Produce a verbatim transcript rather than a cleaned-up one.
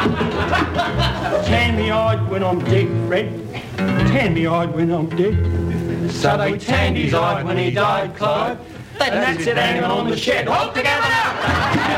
Tan me eyed when I'm dead, Fred. Tan me eyed when I'm dead. So they tanned his eyed when he died, Clyde. And that's it hanging on the shed. All together!